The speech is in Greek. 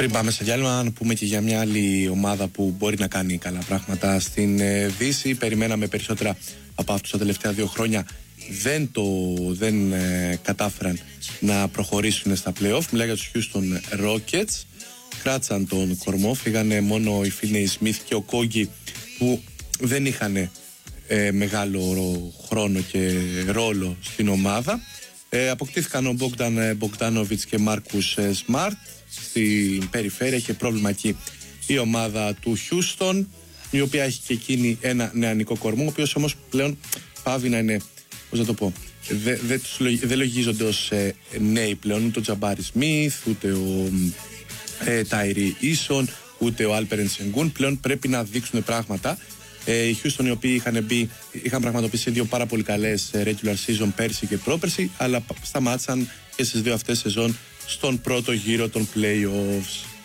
Πριν πάμε σε διάλειμμα, να πούμε και για μια άλλη ομάδα που μπορεί να κάνει καλά πράγματα στην Δύση. Περιμέναμε περισσότερα από αυτούς τα τελευταία 2 χρόνια. Δεν κατάφεραν να προχωρήσουν στα play-off. Μιλάει για τους Houston Rockets. Κράτησαν τον κορμό. Φύγανε μόνο οι Finney Smith και ο Κόγκι που δεν είχαν μεγάλο χρόνο και ρόλο στην ομάδα. Αποκτήθηκαν ο Μπογκδάνοβιτς και Μάρκους Σμαρτ στην περιφέρεια. Είχε πρόβλημα εκεί η ομάδα του Houston, η οποία έχει και εκείνη ένα νεανικό κορμό, ο οποίος όμως πλέον πάβει να είναι, πώς να το πω, δεν λογίζονται ως νέοι πλέον, ούτε ο Τζαμπάρι Σμιθ, ούτε ο Τάιρι Ίσον, ούτε ο Άλπερεν Σενγκούν. Πλέον πρέπει να δείξουν πράγματα. Οι Houston, οι οποίοι είχαν πραγματοποιήσει 2 πάρα πολύ καλές regular season πέρσι και πρόπερσι, αλλά σταμάτησαν και στις 2 αυτές σεζόν στον πρώτο γύρο των playoffs.